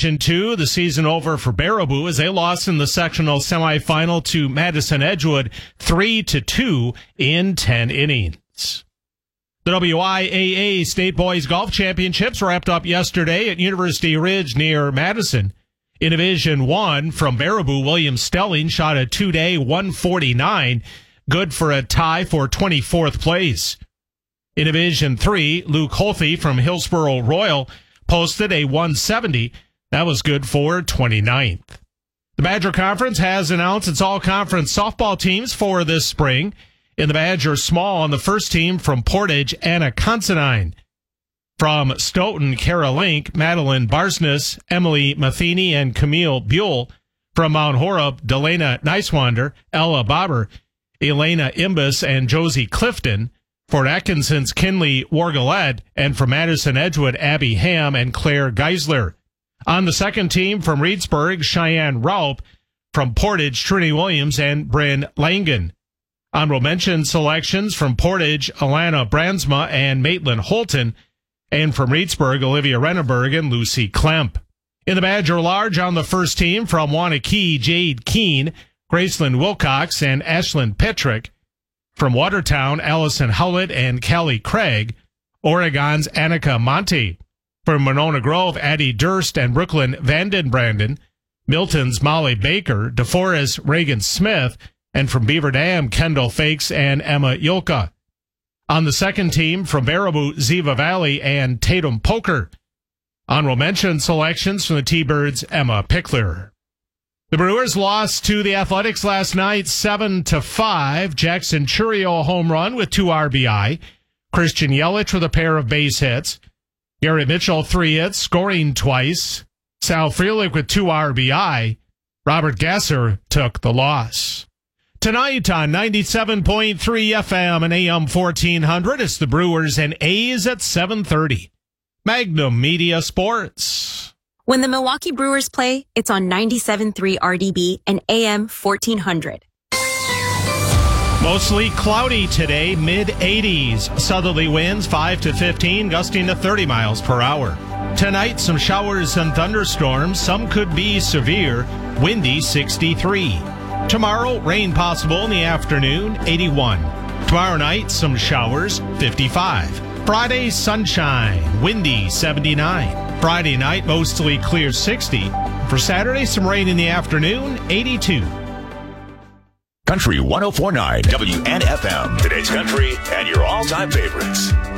Division II, the season over for Baraboo as they lost in the sectional semifinal to Madison Edgewood 3-2 in 10 innings. The WIAA State Boys Golf Championships wrapped up yesterday at University Ridge near Madison. In Division I, from Baraboo, William Stelling shot a two-day 149, good for a tie for 24th place. In Division III, Luke Holthe from Hillsboro Royal posted a 170. That was good for 29th. The Badger Conference has announced its all-conference softball teams for this spring. In the Badger Small, on the first team from Portage, Anna Considine. From Stoughton, Kara Link, Madeline Barsness, Emily Matheny, and Camille Buell. From Mount Horeb, Delana Nicewander, Ella Bobber, Elena Imbus, and Josie Clifton. Fort Atkinson's Kinley Wargaled, and from Madison Edgewood, Abby Ham and Claire Geisler. On the second team from Reedsburg, Cheyenne Raup. From Portage, Trinity Williams and Bryn Langen. Honorable mention selections from Portage, Alana Brandsma and Maitland Holton. And from Reedsburg, Olivia Renneberg and Lucy Klemp. In the Badger Large, on the first team from Wanakee, Jade Keene, Graceland Wilcox, and Ashlyn Petrick. From Watertown, Allison Howlett and Callie Craig. Oregon's Annika Monte. From Monona Grove, Addie Durst and Brooklyn Vandenbranden. Milton's Molly Baker, DeForest Reagan Smith, and from Beaver Dam, Kendall Fakes and Emma Yulka. On the second team from Baraboo, Ziva Valley and Tatum Poker. Honorable mention selections from the T-Birds, Emma Pickler. The Brewers lost to the Athletics last night 7-5. Jackson Churio a home run with 2 RBI. Christian Yelich with a pair of base hits. Garrett Mitchell 3 hits, scoring twice. Sal Frelick with 2 RBI. Robert Gasser took the loss. Tonight on 97.3 FM and AM 1400, it's the Brewers and A's at 7:30. Magnum Media Sports. When the Milwaukee Brewers play, it's on 97.3 RDB and AM 1400. Mostly cloudy today, mid-80s. Southerly winds 5 to 15, gusting to 30 miles per hour. Tonight, some showers and thunderstorms. Some could be severe. Windy 63. Tomorrow, rain possible in the afternoon, 81. Tomorrow night, some showers, 55. Friday, sunshine, windy, 79. Friday night, mostly clear, 60. For Saturday, some rain in the afternoon, 82. Country 104.9 WNFM. Today's country and your all-time favorites.